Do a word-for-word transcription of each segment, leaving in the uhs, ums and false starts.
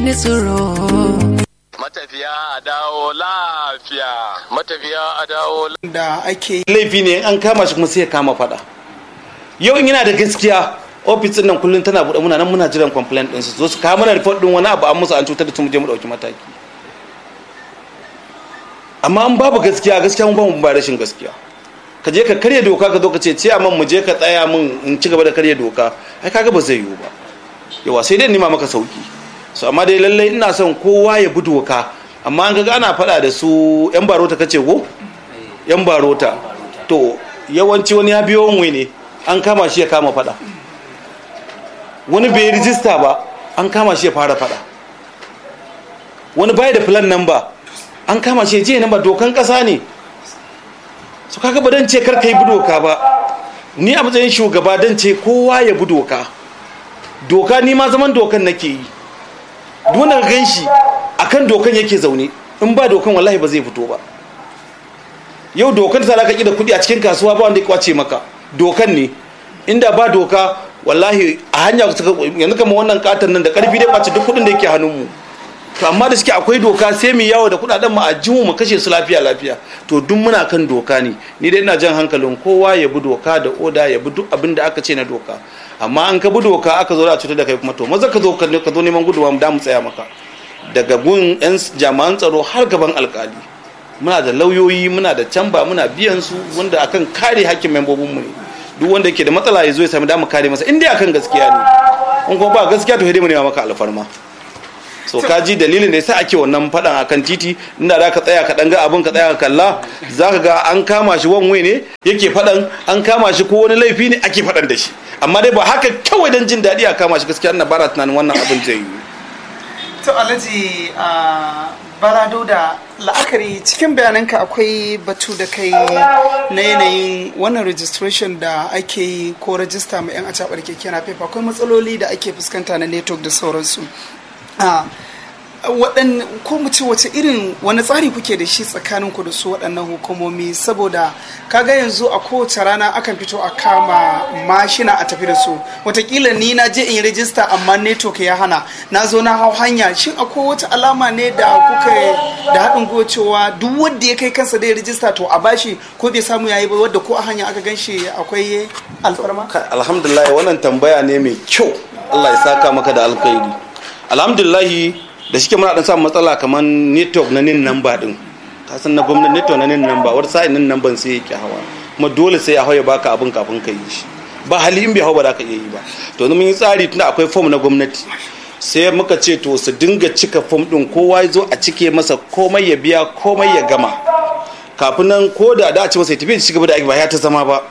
bani tsoro. Matafiya a dawo lafiya. Matafiya a dawo da ake laifi ne an kama shi kuma sai ya kama fada. Yau in yana da gaskiya ofis din nan kullun tana buɗe, muna nan muna jiran complaint din su zo su kawo mana report din wani abu an musu an cutar da su mu je mu dauki mataki. Amma an babu gaskiya gaskiya mun ba mu ba rashin gaskiya. Ka je ka karya doka ka zo ka ce ce amma mu je ka tsaya mun in ci gaba da karya doka ai kaga ba zai yiwu ba. Yawa sai dai nima maka sauki. So amma dai lalle ina son kowa ya bi doka, amma an ga ana fada da su yan barota kace ko yan barota to yawanci wani ya biyo wani ne an kama shi ya kama fada, wani bai rijista ba an kama shi ya fara fada, wani bai da plan number an kama shi ya je number. Dokan kasa ne, so kaga ba dan ce kar kai bi doka ba. Ni a matsayin shugaba dan ce kowa ya bi doka. Doka ni ma zaman dokan nake yi, duk wanda gan shi akan dokan yake zaune, in ba dokan wallahi ba zai fito ba. Yau dokan ta laka da kuɗi a cikin kasuwa ba wanda ya kwace maka, dokan ne. Inda ba doka wallahi a hanya yanzu kamar wannan katon nan da karfi dai kwace duk kuɗin da yake hannunmu. To amma da suke akwai doka sai mu yawo da kuɗaɗen mu a jimu mu kashe su lafiya lafiya. To duk muna kan doka ne. Ni dai ina jan hankalin kowa ya bi doka da oda, ya bi duk abin da aka ce na doka. Amma an ka bi doka aka zo da cutar da kai kuma to maza ka zo ka zo neman guduwa mu da mu tsaya maka. Daga gun yan jami'an tsaro har gaban alkali. Muna da lauyoyi, muna da camba, muna biyan su wanda akan kare hakkin membobin mu ne. Duk wanda yake da matsala ya zo ya sami da mu kare masa in dai akan gaskiya ne. In kuma ba gaskiya to sai dai mu nema maka alfarma. So ka ji dalilin da yasa ake wannan fadan akan titi, inda za ka tsaya ka dan ga abin ka tsaya ka kalla zaka ga an kama shi wanwe ne yake fadan, an kama shi ko wani laifi ne ake fadan da shi. Amma dai ba haka kawai dan jin dadi a kama shi, gaskiya ina bara tunanin wannan abin zai yi. to Alhaji a Barado da la'akari cikin bayananka akwai batu da kai na yanayin wannan registration da ake yi ko rajista ma 'yan acaɓar keke na fefa, akwai matsaloli da ake fuskanta na network da sauransu. waɗanne ko mu ce wace irin wani tsari kuke da shi tsakanin ku da su waɗannan hukumomi, saboda kaga yanzu a kowace rana akan fito a kama mashina a tafi da su, watakila ni na je in yi rajista amma network ya hana na zo na hau hanya, shin akwai wata alama ne da kuka da haɗin gwiwa cewa duk wanda ya kai kansa da ya rajista to a bashi ko bai samu yayi ba, wadda ko a hanya aka ganshi akwai alfarma? Alhamdulillah wannan tambaya ne mai kyau, Allah ya saka maka da alkhairi. Alhamdulillah da shike muna dan samun matsala kamar network na nin number din, ka san na gwamnati network na nin number wata sai nin number sai yake hawa, kuma dole sai ya hawa ya baka abin kafin ka yi shi, ba hali in bai hawa ba za ka iya yi ba. To mun yi tsari tunda akwai form na gwamnati, sai muka ce to su dinga cika form din, kowa ya zo a cike masa komai ya biya komai ya gama, kafin nan ko da da a ce masa ya tafi da shi gaba da aiki ba ya ta zama ba.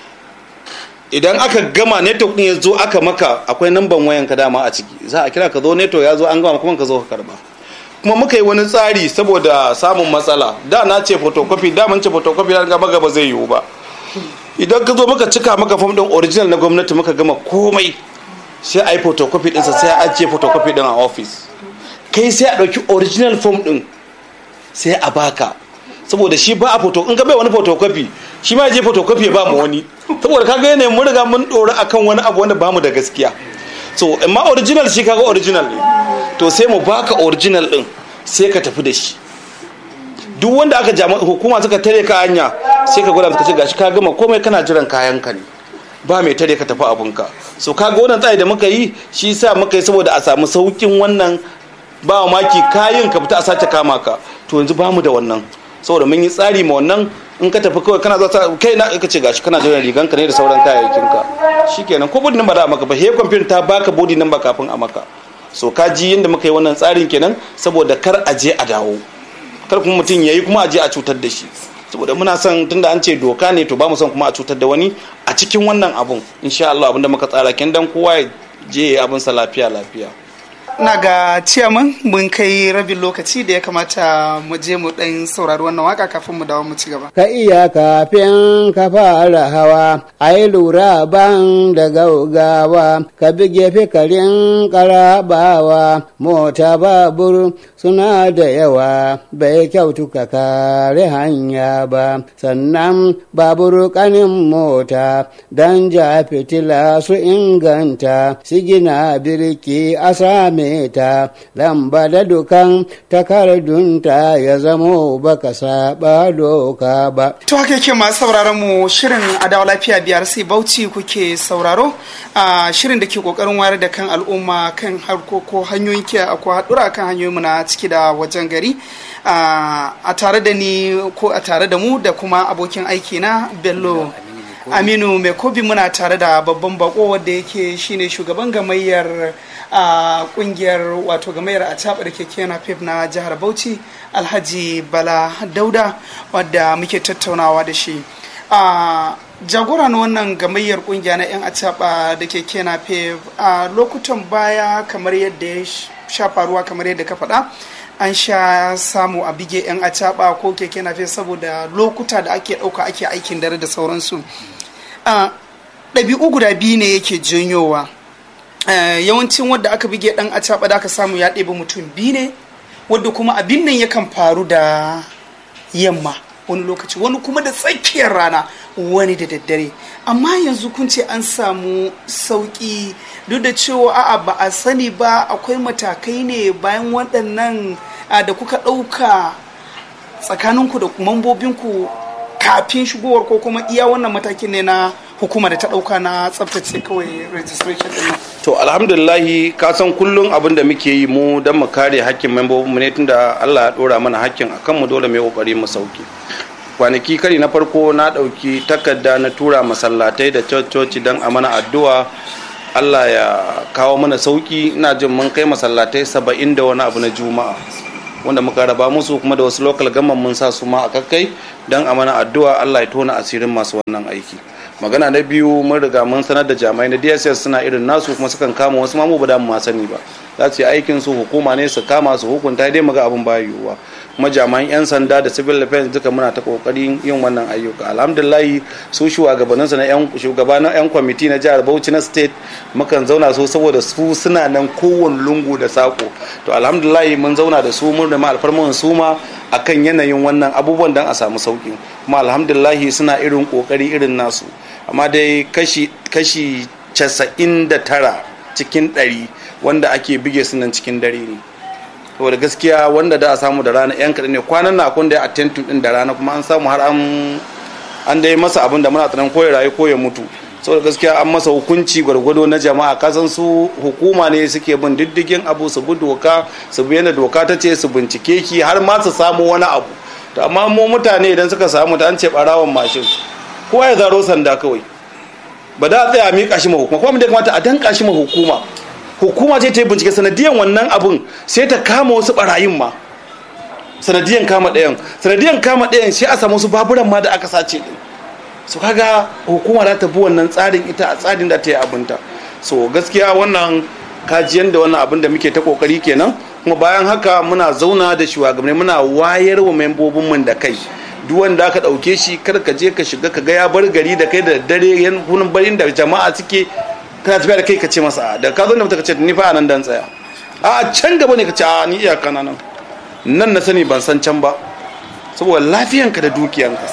Idan aka gama network din ya zo aka maka akwai namban wayan ka dama a ciki, za a kira ka zo network ya zo an gama kuma ka zo ka karba. Kuma muka yi wani tsari saboda samun matsala, da na ce photocopy, da mun ce photocopy dan gaba gaba zai yiwu ba. Idan ka zo muka cika maka form din original na gwamnati muka gama komai, sai a yi photocopy din sa, sai a ajiye photocopy din a office, kai sai a dauki original form din sai a baka, saboda shi ba a photo in ka bai wani photocopy shi ma ya je photocopy ya ba mu wani, saboda kaga yanayin mun riga mun dora akan wani abu wanda bamu da gaskiya. So amma original shi kaga original ne, to sai mu baka original din sai ka tafi da shi. Duk wanda aka jama hukuma suka tare ka hanya sai ka gwada suka ce gashi ka gama komai kana jiran kayan ka ne, ba mai tare ka tafi abunka. So kaga wannan tsari da muka yi shi yasa muka yi saboda a samu saukin wannan, ba maki kayan ka fita a sace kama ka. To yanzu bamu da wannan, saboda mun yi tsari ma wannan, in ka tafi kawai kana zuwa kai na ka ce gashi kana jiran rigan ka ne da sauran kayayyakin ka, shikenan ko body number da maka ba, he computer ta baka body number kafin a maka. So ka ji yanda muka yi wannan tsarin kenan, saboda kar a je a dawo, kar kuma mutum yayi kuma a je a cutar da shi, saboda muna son tunda an ce doka ne to ba mu son kuma a cutar da wani a cikin wannan abun. Insha Allah abinda muka tsara ken dan kowa ya je abin sa lafiya lafiya. na ga ciyaman mun kai rabin lokaci da ya kamata mu je mu dan saurari wannan waka kafin mu dawo mu ci gaba. Ka iya kafin ka fara hawa, ai lura ban da gaugawa, ka bi gefe karin karabawa, mota babur suna da yawa, bai kyautu ka kare hanya ba, sannan babur kanin mota, dan ja fitila su inganta, sigina birki a sami same ta lamba da dukan takardunta ya zamo baka saba doka ba. To haka yake masu sauraron mu shirin adawa lafiya biyar sai Bauchi kuke sauraro a shirin da ke kokarin wayar da kan al'umma kan harkoko hanyoyin kiyaye akwai hadura kan hanyoyin mu na ciki da wajen gari a tare da ni ko a tare da mu da kuma abokin aiki na Bello Aminu Mekobi. Muna tare da babban bako wanda yake shine shugaban gamayyar a kungiyar wato gamayyar a tabar keke napep na jihar Bauchi, Alhaji Bala Dauda, wadda muke tattaunawa da shi. a jagora na wannan gamayyar kungiya na yan acaba da keke napep a lokutan baya kamar yadda ya sha faruwa kamar yadda ka faɗa, an sha samu a bige yan acaba ko keke napep saboda lokuta da ake ɗauka ake aikin dare da sauransu. ɗabi'u guda biyu ne yake janyowa. Yawancin wadda aka bige ɗan acaba da aka samu ya ɗebe mutum biyu ne, wadda kuma abin nan yakan faru da yamma wani lokaci, wani kuma da tsakiyar rana, wani da daddare. Amma yanzu kun ce an samu sauƙi, duk da cewa a'a ba a sani ba, akwai matakai ne bayan waɗannan da kuka ɗauka tsakaninku da mambobinku kafin shigowar, ko kuma iya wannan matakin ne na hukuma da ta dauka na tsaftace kawai registration din nan? To alhamdulillahi, ka san kullum abin da muke yi mu don mu kare hakkin membobin mu ne, tunda Allah ya dora mana hakkin akan mu, dole mu yi kokari mu sauke. Kwanaki kari na farko na dauki takarda na tura masallatai da coci don a mana addu'a Allah ya kawo mana sauki. Ina jin mun kai masallatai saba'in da wani abu na juma'a wanda muka raba musu, kuma da wasu local government mun sa su ma a kakkai don a mana addu'a Allah ya tona asirin masu wannan aiki. Magana na biyu, mun riga mun sanar da jami'ai na D S S suna irin nasu, kuma sukan kama wasu ma mu ba da mu ma sani ba, za su yi aikin su, hukuma ne su kama su hukunta, dai muga abin ba yiwuwa. Kuma jami'an yan sanda da civil defense duka muna ta kokarin yin wannan ayyuka. Alhamdulillah, su shugabannin su na yan shugabanin yan kwamiti na jihar Bauchi na state mukan zauna su, saboda su suna nan kowane lungu da sako. To alhamdulillah mun zauna da su, mun da alfarman su ma akan yanayin wannan abubuwan dan a samu sauki. Kuma alhamdulillah suna irin kokari irin nasu. Amma dai kashi kashi casa'in da tara cikin ɗari wanda ake bige su nan cikin dare ne. Saboda gaskiya wanda da a samu da rana yan kaɗan ne. Kwanan na akwai da ya attentu din da rana, kuma an samu har an an dai masa abin da muna tsanan ko ya rayu ko ya mutu. Saboda gaskiya an masa hukunci gwargwado na jama'a. Kasan su hukuma ne suke bin diddigin abu, su bi doka, su bi yadda doka ta ce, su bincike ki har ma su samu wani abu. To amma mu mutane idan suka samu ta an ce ɓarawon mashin, kowa ya zaro sanda kawai, ba da a tsaya a miƙa shi ma hukuma. Kuma da kamata a danka shi ma hukuma, hukuma ce ta yi bincike sanadiyan wannan abun, sai ta kama wasu barayin ma sanadiyan kama ɗayan sanadiyan kama ɗayan sai a samu wasu baburan ma da aka sace din. So kaga hukuma za ta bi wannan tsarin, ita a tsarin da ta yi abinta. So gaskiya wannan kajiyan da wannan abin da muke ta kokari kenan. Kuma bayan haka muna zauna da shugabanni, muna wayar wa membobin mun da kai. Duk wanda aka dauke shi, kar ka je ka shiga ka ga ya bar gari da kai da dare, yan kunin barin da jama'a suke, kana tafiya da kai ka ce masa da ka zo da mutum ka ce ni fa anan dan tsaya, a can gaba ne ka ce a ni iyaka na nan nan na sani ban san can ba, saboda lafiyanka da dukiyanka.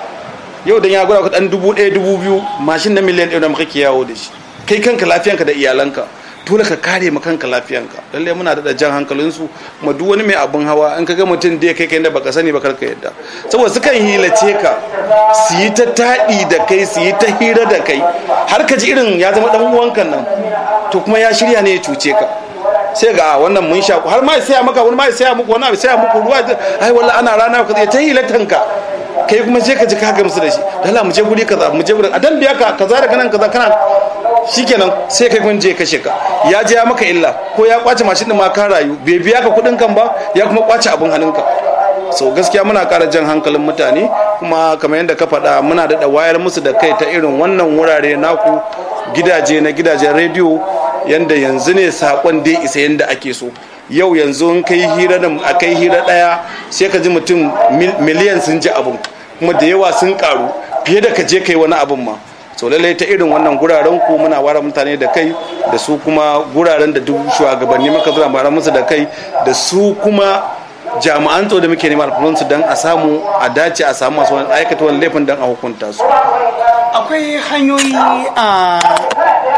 Yau dan ya gwada ka dan dubu ɗaya dubu biyu mashin na miliyan ɗaya da muka ke yawo da shi, kai kanka lafiyanka da iyalanka, dole ka kare ma kanka lafiyanka. Lalle muna da jan hankalinsu, kuma duk wani mai abin hawa in ka ga mutum da kai kai da baka sani ba karka yadda, saboda sukan hilace ka, su yi ta taɗi da kai, su yi ta hira da kai, har ka ji irin ya zama dan uwanka nan, to kuma ya shirya ne ya cuce ka. Sai ga wannan mun shaku, har ma ya saya maka wani, ma ya saya muku wani abu, saya muku ruwa, ai wallahi ana rana ka ta hilatan ka, kai kuma sai ka ji ka gamsu da shi, Allah mu je guri kaza, mu je guri a dan biya ka kaza da kanan kaza kana, shikenan sai kai kun je kashe ka, ya je ya maka illa, ko ya kwace mashin din ma ka rayu, bai biya ka kudin kan ba, ya kuma kwace abin hannunka. So gaskiya muna ƙara jan hankalin mutane, kuma kamar yadda ka faɗa muna da wayar musu da kai ta irin wannan wurare naku, gidaje na gidajen rediyo, yanda yanzu ne sakon dai isa yanda ake so. Yau yanzu in kai hira da akai hira daya sai ka ji mutum miliyan sun ji abun, kuma da yawa sun karu fiye da ka je kai wani abun ma. So lallai ta irin wannan guraren ku muna ware mutane da kai, da su kuma guraren da duk shugabanni muka zura mara musu da kai, da su kuma jami'an tsaro da muke neman alfahansu don a samu a dace a samu masu wani aikata wani laifin don a hukunta su. Akwai hanyoyi a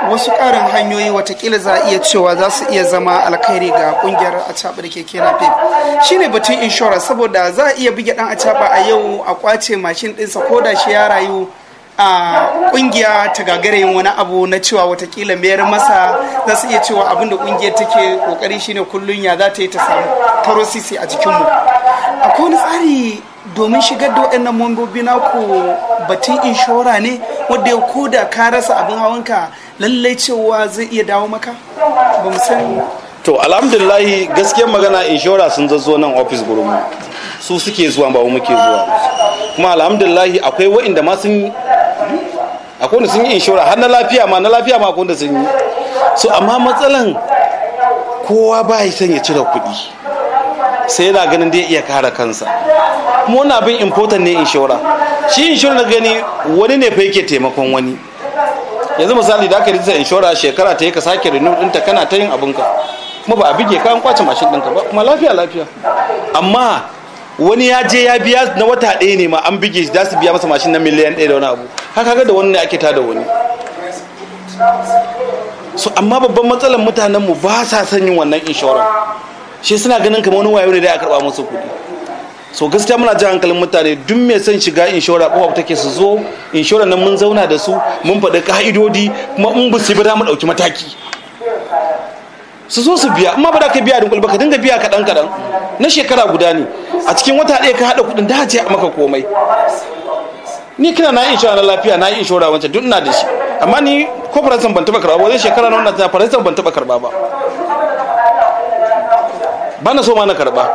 wasu ƙarin hanyoyi watakila za a iya cewa za su iya zama alkhairi ga kungiyar acaba da keke nafe shine batun insurance, saboda za a iya buge dan acaba a yau a kwace mashin ɗinsa ko da shi ya rayu a kungiya ta gagara yin wani abu na cewa watakila mayar masa, za su iya cewa abin da kungiyar take kokari shine kullun ya za ta yi ta samu taro sisi a jikinmu. Akwai wani tsari domin shigar da waɗannan mambobi naku batun inshora ne wanda ya koda ka rasa abin hawanka lallai cewa zai iya dawo maka? Ba mu san. To alhamdulillahi gaskiyar magana inshora sun zazzo nan ofis gurin mu, su suke zuwa ba mu muke zuwa, kuma alhamdulillahi akwai wa'inda ma sun akwai wanda sun yi inshora har na lafiya ma na lafiya ma akwai wanda sun yi. So amma matsalan kowa ba ya son ya cire kuɗi, sai yana ganin dai iya kare kansa, kuma wani abin important ne inshora. Shi inshora na gani wani ne fa yake taimakon wani. Yanzu misali da aka rijista inshora shekara ta yi ka sake renew ɗinta kana ta yin abinka, kuma ba a bige ka an kwace mashin ɗinka ba, kuma lafiya lafiya. Amma wani ya je ya biya na wata ɗaya ne ma an bige shi, za su biya masa mashin na miliyan ɗaya da wani abu, haka ga da wani ne ake tada wani. So amma babban matsalar mutanenmu ba sa son yin wannan inshora, shi suna ganin kamar wani wayo ne da ya karɓa musu kuɗi. So gaskiya muna ji hankalin mutane duk mai son shiga inshora kowa take su zo inshora nan mun zauna da su mun faɗi ka'idodi, kuma in ba su bi za mu ɗauki mataki su zo su biya. Amma ba da ka biya dunkul ba ka dinga biya kaɗan kaɗan na shekara guda ne, a cikin wata ɗaya ka haɗa kuɗin da ce maka komai. Ni kina na yi inshora na lafiya, na yi inshora wancan duk ina da shi, amma ni ko faransan ban taɓa karɓa ba, wajen shekara na wannan faransan ban taɓa karɓa ba, ba na so ma na karɓa.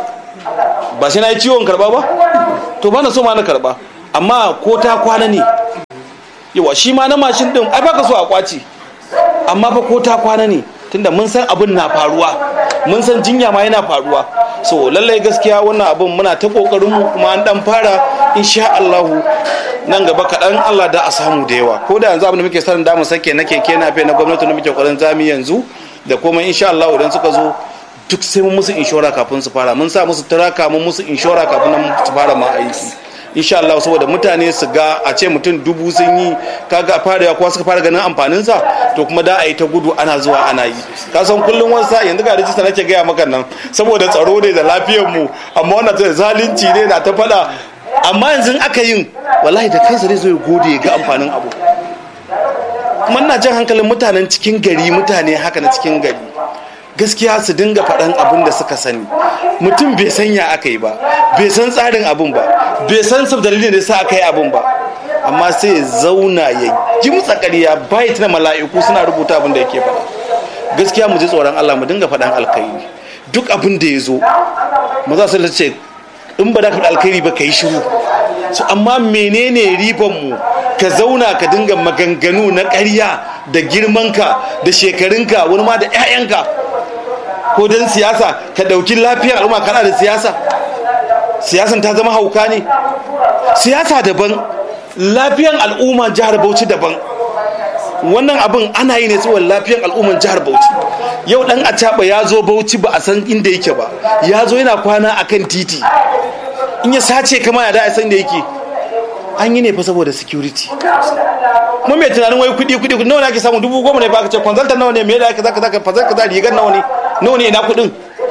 Ba sai na yi ciwon karba ba, to ba na so ma na karba, amma ko ta kwana ne yawa shi ma na mashin din ai baka so a kwaci, amma fa ko ta kwana ne, tunda mun san abin na faruwa, mun san jinya ma yana faruwa. So lallai gaskiya wannan abin muna ta kokarin mu, kuma an dan fara insha Allah nan gaba kaɗan Allah da a samu da yawa. Ko da yanzu abin da muke sanin da mu sake na keke na fe na gwamnati na muke kokarin zami yanzu da kuma insha Allah idan suka zo duk sai mun musu inshora kafin su fara, mun sa musu turaka mun musu inshora kafin nan su fara ma aiki insha Allah, saboda mutane su ga a ce mutum dubu sun yi kaga fara kowa suka fara ganin amfanin sa, to kuma da a yi ta gudu ana zuwa ana yi. Ka san kullum wani sa yanzu ga rijista nake gaya maka nan saboda tsaro ne da lafiyar mu, amma wannan ta zalunci ne na ta fada, amma yanzu aka yin wallahi da kansa zai zo ya gode ya ga amfanin abu. Kuma ina jan hankalin mutanen cikin gari, mutane haka na cikin gari gaskiya su dinga faɗan abin da suka sani. Mutum bai san ya aka yi ba, bai san tsarin abin ba, bai san sab dalilin da sa aka yi abin ba, amma sai ya zauna ya gimtsa ƙarya bai tana mala'iku suna rubuta abin da yake faɗa. Gaskiya mu ji tsoron Allah, mu dinga faɗan alkhairi duk abin da ya zo. mu za su ce in ba da ka alkhairi ba ka yi shiru. So amma menene riban mu ka zauna ka dinga maganganu na ƙarya da girmanka da shekarunka, wani ma da 'ya'yanka, ko don siyasa ka ɗauki lafiyar al'umma kana da siyasa? Siyasan ta zama hauka ne. Siyasa daban, lafiyar al'umma jihar Bauchi daban. Wannan abin ana yi ne tsawon lafiyar al'umman jihar Bauchi. Yau dan acaba ya zo Bauchi ba a san inda yake ba, ya zo yana kwana akan titi, in ya sace kama ya da a san da yake. An yi ne fa saboda security. Mun mai tunanin wai kudi kudi nawa ne ake samu? Dubu goma ne ba ka ce consultant nawa ne, me da aka zaka zaka fa zaka da rigar nawa ne, nawa ne ina kudin?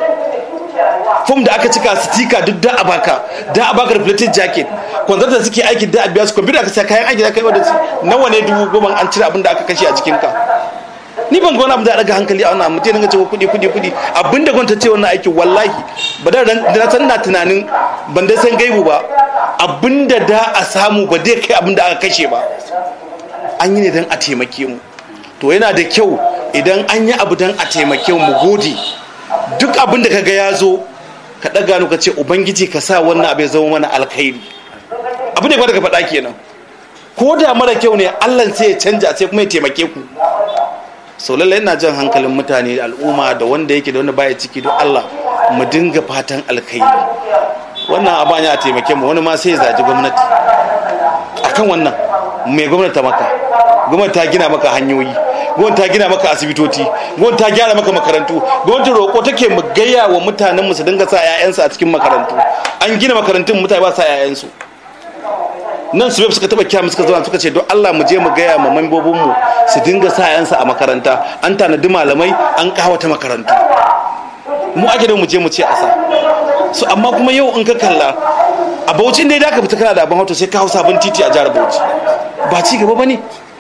Fom da aka cika sticker duk da abaka, da abaka reflective jacket, consultant suke aiki da abiya su, computer aka sai kayan aiki da kai wanda nawa ne dubu goma an cire abin da aka kashe a cikin ka. Ni ban ga wani abu da daga hankali a wannan mutum ga cewa kudi kudi kudi abinda gwamnati ce wannan aiki wallahi ba da na san na tunanin ban da san gaibu ba, abinda da a samu ba dai kai abinda aka kashe ba. An yi ne don a taimake mu, to yana da kyau idan an yi abu don a taimake mu gode. Duk abinda kaga ya zo ka daga nu ka ce ubangiji ka sa wannan abu ya zama mana alkhairi. Abin da ka faɗa kenan, ko da mara kyau ne Allah sai ya canja sai kuma ya taimake ku. So lallai ina jan hankalin mutane da al'umma da wanda yake da wanda baya ciki, don Allah mu dinga fatan alkhairi. Wannan abin ya taimake mu, wani ma sai ya zaji gwamnati akan wannan. Mai gwamnati maka, gwamnati ta gina maka hanyoyi, gwamnati ta gina maka asibitoci, gwamnati ta gyara maka makarantu, gwamnati roƙo take mu gaya wa mutanen mu su dinga sa 'ya'yansu a cikin makarantu. An gina makarantun mutane ba sa 'ya'yansu. nan su suka taba kiyama suka zo suka ce don Allah mu je mu gaya ma membobin mu su dinga sa yansa a makaranta an tanadi malamai an kawata makarantu mu ake da mu je mu ce a sa so amma kuma yau in ka kalla a Bauchi dai da ka fita kana da abin hauto sai ka hau sabon titi a jihar Bauchi ba ci gaba bane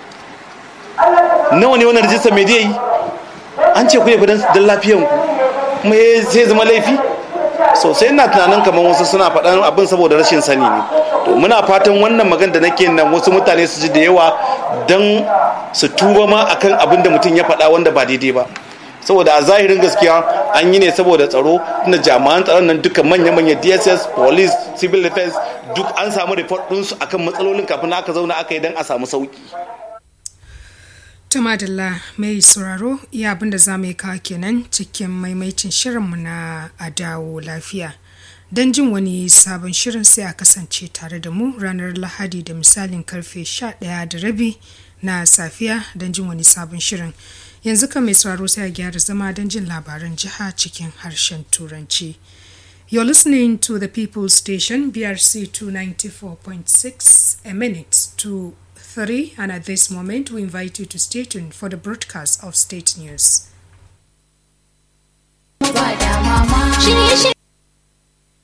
nawa ne wannan rijista me dai yi an ce ku ne dan lafiyan ku kuma sai zama laifi sosai ina tunanin kamar wasu suna faɗan abin saboda rashin sani ne to muna fatan wannan magana da nake nan wasu mutane su ji da yawa don su tuba ma akan abin da mutum ya faɗa wanda ba daidai ba saboda a zahirin gaskiya an yi ne saboda tsaro tunda jami'an tsaron nan duka manya-manya D S S police civil defense duk an samu report ɗinsu akan matsalolin kafin aka zauna aka yi don a samu sauki. Tumadalla mai sauraro iya abin da za mu yi kawo kenan cikin maimaicin shirinmu na a dawo lafiya. Don jin wani sabon shirin sai a kasance tare da mu ranar Lahadi da misalin karfe sha ɗaya da rabi na safiya don jin wani sabon shirin. Yanzu kan mai sauraro sai a gyara zama don jin labaran jiha cikin harshen Turanci. You're listening to the People's Station B R C two ninety-four point six, a minute to three, and at this moment we invite you to stay tuned for the broadcast of state news.